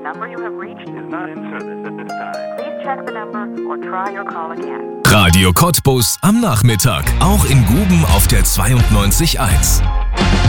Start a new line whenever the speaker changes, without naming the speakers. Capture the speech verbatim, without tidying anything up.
number you have reached is not in service at this time. Please check the number or try your call again.
Radio Cottbus am Nachmittag, auch in Guben auf der zweiundneunzig Komma eins.